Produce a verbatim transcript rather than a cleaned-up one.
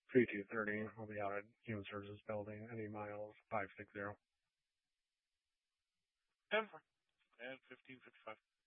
three two thirty. I'll be out at Human Services Building. Any miles? five six zero. ten four. And fifteen fifty-five.